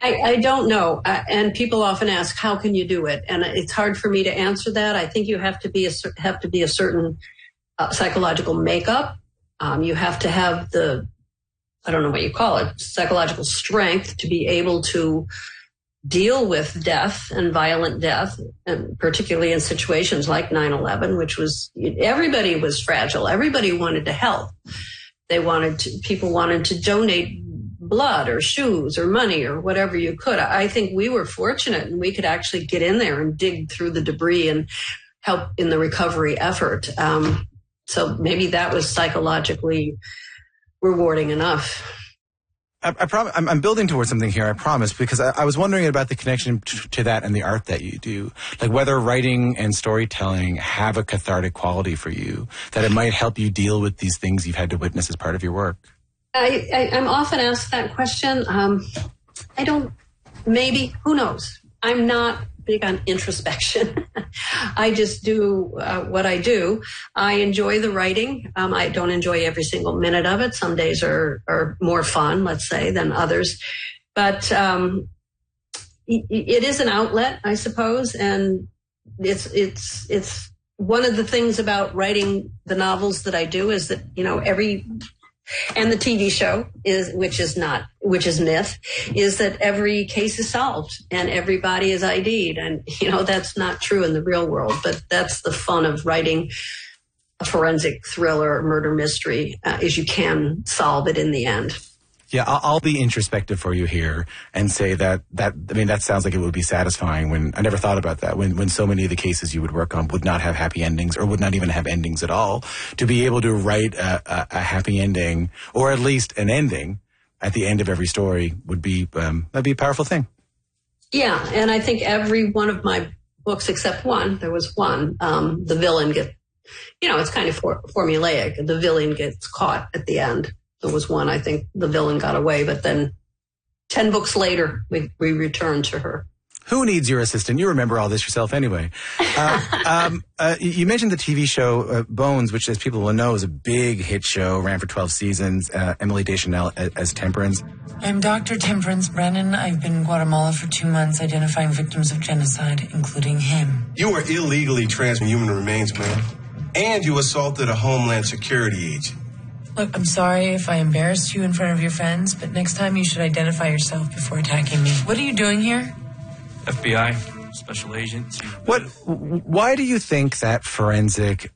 I don't know. And people often ask, how can you do it? And it's hard for me to answer that. I think you have to be a certain psychological makeup. You have to have I don't know what you call it, psychological strength to be able to deal with death and violent death, and particularly in situations like 9/11, which was, everybody was fragile. Everybody wanted to help. People wanted to donate blood or shoes or money or whatever you could. I think we were fortunate and we could actually get in there and dig through the debris and help in the recovery effort. So maybe that was psychologically rewarding enough. I'm building towards something here, I promise, because I was wondering about the connection to that and the art that you do. Like whether writing and storytelling have a cathartic quality for you, that it might help you deal with these things you've had to witness as part of your work. I'm often asked that question. Maybe, who knows? I'm not big on introspection. I just do what I do. I enjoy the writing. I don't enjoy every single minute of it. Some days are more fun, let's say, than others. But it is an outlet, I suppose. And it's one of the things about writing the novels that I do is that, and the TV show which is myth, is that every case is solved and everybody is ID'd. And, that's not true in the real world, but that's the fun of writing a forensic thriller or murder mystery, is you can solve it in the end. Yeah, I'll be introspective for you here and say that sounds like it would be satisfying when I never thought about that. When so many of the cases you would work on would not have happy endings or would not even have endings at all. To be able to write a happy ending or at least an ending at the end of every story would be that'd be a powerful thing. Yeah, and I think every one of my books except one, there was one, the villain gets, it's kind of formulaic. The villain gets caught at the end. There was one, I think the villain got away, but then 10 books later, we returned to her. Who needs your assistant? You remember all this yourself anyway. You mentioned the TV show Bones, which, as people will know, is a big hit show, ran for 12 seasons. Emily Deschanel as Temperance. I'm Dr. Temperance Brennan. I've been in Guatemala for 2 months identifying victims of genocide, including him. You were illegally transferring human remains, ma'am. And you assaulted a Homeland Security agent. Look, I'm sorry if I embarrassed you in front of your friends, but next time you should identify yourself before attacking me. What are you doing here? FBI, special agent. Why do you think that forensics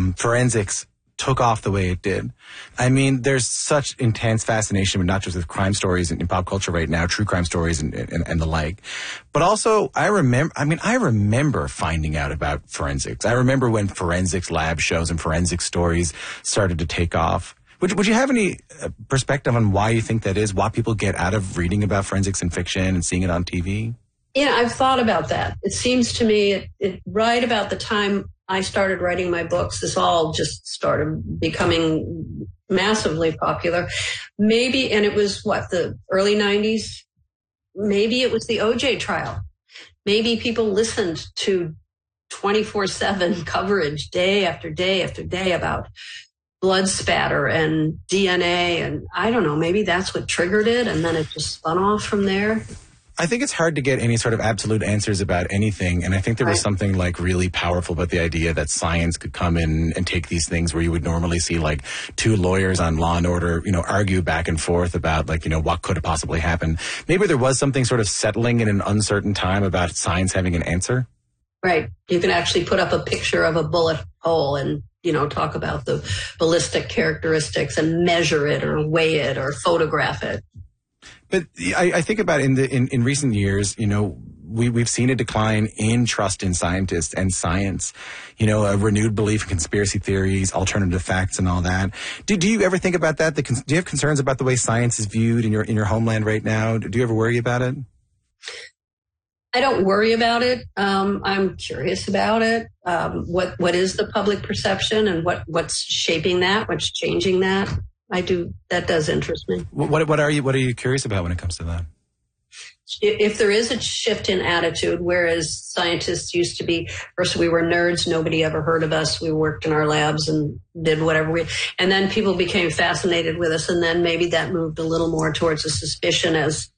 took off the way it did? I mean, there's such intense fascination, not just with crime stories in pop culture right now, true crime stories and the like. But also, I remember finding out about forensics. I remember when forensics lab shows and forensic stories started to take off. Would you have any perspective on why you think that is? Why people get out of reading about forensics in fiction and seeing it on TV? Yeah, I've thought about that. It seems to me right about the time I started writing my books, this all just started becoming massively popular. Maybe, and it was the early 90s? Maybe it was the OJ trial. Maybe people listened to 24/7 coverage day after day after day about blood spatter and DNA, and I don't know, maybe that's what triggered it, and then it just spun off from there. I think it's hard to get any sort of absolute answers about anything, and I think there was something like really powerful about the idea that science could come in and take these things where you would normally see like two lawyers on Law and Order, argue back and forth about what could have possibly happened. Maybe there was something sort of settling in an uncertain time about science having an answer. Right. You can actually put up a picture of a bullet hole and talk about the ballistic characteristics and measure it or weigh it or photograph it. But I think about in recent years, we've seen a decline in trust in scientists and science, a renewed belief in conspiracy theories, alternative facts and all that. Do you ever think about that? Do you have concerns about the way science is viewed in your homeland right now? Do you ever worry about it? I don't worry about it. I'm curious about it. What is the public perception and what's shaping that? What's changing that? I do. That does interest me. What are you curious about when it comes to that? If there is a shift in attitude, whereas scientists used to be, first we were nerds, nobody ever heard of us. We worked in our labs and did whatever and then people became fascinated with us. And then maybe that moved a little more towards a suspicion as